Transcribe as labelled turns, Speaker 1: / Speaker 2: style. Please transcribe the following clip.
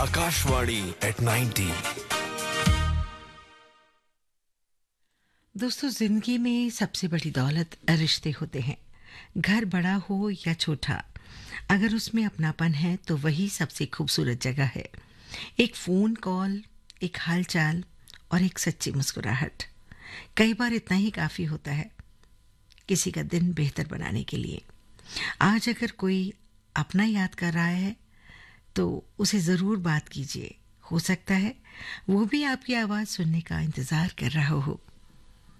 Speaker 1: Akashvani at 90.
Speaker 2: दोस्तों, जिंदगी में सबसे बड़ी दौलत रिश्ते होते हैं। घर बड़ा हो या छोटा, अगर उसमें अपनापन है तो वही सबसे खूबसूरत जगह है। एक फ़ोन कॉल, एक हालचाल और एक सच्ची मुस्कुराहट, कई बार इतना ही काफ़ी होता है किसी का दिन बेहतर बनाने के लिए। आज अगर कोई अपना याद कर रहा है तो उसे ज़रूर बात कीजिए। हो सकता है वो भी आपकी आवाज़ सुनने का इंतज़ार कर रहा हो।